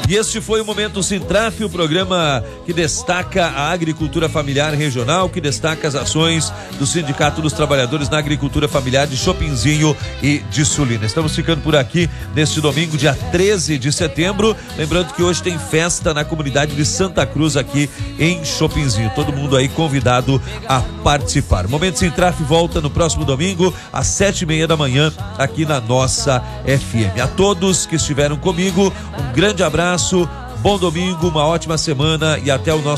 E este foi o Momento Sintraf, o programa que destaca a agricultura familiar regional, que destaca as ações do Sindicato dos Trabalhadores na Agricultura Familiar de Chopinzinho e de Sulina. Estamos ficando por aqui neste domingo, dia 13 de setembro. Lembrando que hoje tem festa na comunidade de Santa Cruz, aqui em Chopinzinho. Todo mundo aí convidado a participar. O Momento Sintraf volta no próximo domingo, às 7h30 da manhã, aqui na nossa FM. A todos que estiveram comigo, um grande abraço, bom domingo, uma ótima semana e até o nosso